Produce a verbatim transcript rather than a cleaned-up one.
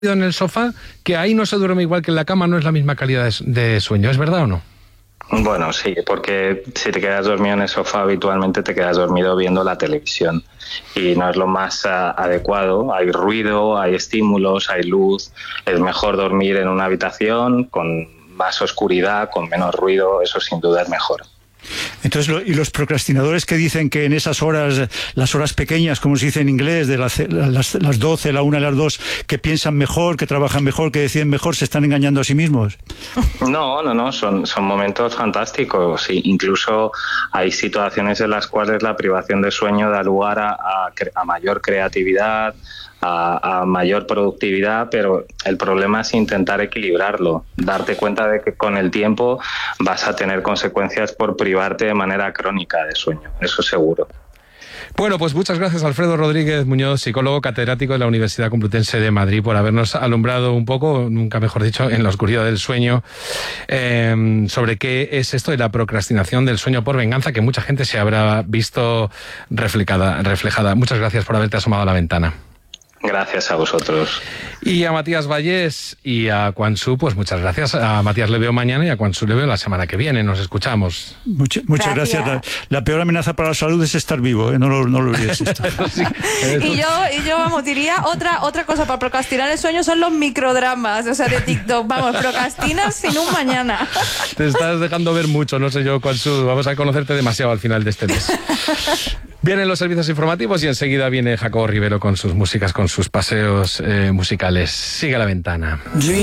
en el sofá, que ahí no se duerme igual que en la cama, no es la misma calidad de, de sueño, ¿es verdad o no? Bueno, sí, porque si te quedas dormido en el sofá habitualmente te quedas dormido viendo la televisión y no es lo más uh, adecuado. Hay ruido, hay estímulos, hay luz. Es mejor dormir en una habitación con más oscuridad, con menos ruido, eso sin duda es mejor. Entonces, lo, y los procrastinadores que dicen que en esas horas, las horas pequeñas, como se dice en inglés, de las, las, las doce, la una, las dos, que piensan mejor, que trabajan mejor, que deciden mejor, se están engañando a sí mismos. No, no, no, son, son momentos fantásticos. Sí, incluso hay situaciones en las cuales la privación de sueño da lugar a, a, a mayor creatividad, A, a mayor productividad, pero el problema es intentar equilibrarlo, darte cuenta de que con el tiempo vas a tener consecuencias por privarte de manera crónica de sueño, eso seguro. Bueno, pues muchas gracias Alfredo Rodríguez Muñoz, psicólogo catedrático de la Universidad Complutense de Madrid, por habernos alumbrado un poco, nunca mejor dicho, en la oscuridad del sueño, eh, sobre qué es esto de la procrastinación del sueño por venganza, que mucha gente se habrá visto reflejada. reflejada. Muchas gracias por haberte asomado a la ventana. Gracias a vosotros. Y a Matías Vallés y a Quan Su, pues muchas gracias. A Matías le veo mañana y a Quan Su le veo la semana que viene. Nos escuchamos. Much, muchas gracias. gracias. La, la peor amenaza para la salud es estar vivo, ¿eh? No lo, no lo olvides esto. Sí. Y yo, y yo, vamos, diría otra, otra cosa para procrastinar el sueño son los microdramas, o sea, de TikTok. Vamos, procrastinas sin un mañana. Te estás dejando ver mucho, no sé yo, Quan Su. Vamos a conocerte demasiado al final de este mes. Vienen los servicios informativos y enseguida viene Jacobo Rivero con sus músicas, con sus paseos eh, musicales. Sigue la ventana.